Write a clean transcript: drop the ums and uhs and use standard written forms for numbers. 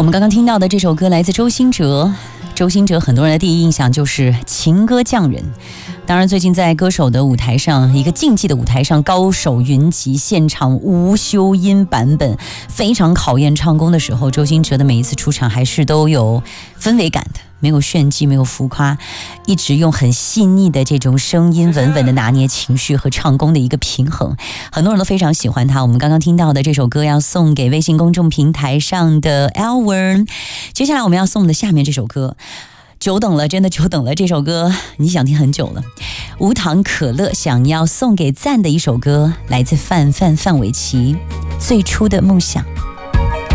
我们刚刚听到的这首歌来自周兴哲。周兴哲很多人的第一印象就是情歌匠人，当然最近在歌手的舞台上，一个竞技的舞台上，高手云集，现场无修音版本，非常考验唱功的时候，周兴哲的每一次出场还是都有氛围感的，没有炫技，没有浮夸，一直用很细腻的这种声音稳稳的拿捏情绪和唱功的一个平衡，很多人都非常喜欢他。我们刚刚听到的这首歌要送给微信公众平台上的 Elwin， 接下来我们要送的下面这首歌久等了，真的久等了，这首歌你想听很久了。无糖可乐想要送给赞的一首歌，来自范玮琪，最初的梦想。